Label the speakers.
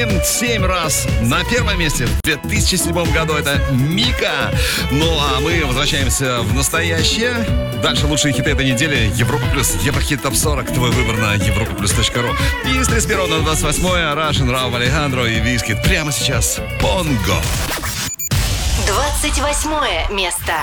Speaker 1: Успокоим 7 раз. На первом месте в 2007 году это Мика. Ну а мы возвращаемся в настоящее. Дальше лучшие хиты этой недели. Европа плюс, Еврохит топ 40. Твой выбор на europaplus.ru. И с 31 на 28 Russian, Раув Алехандро и Вискит. Прямо сейчас Понго.
Speaker 2: 28 место.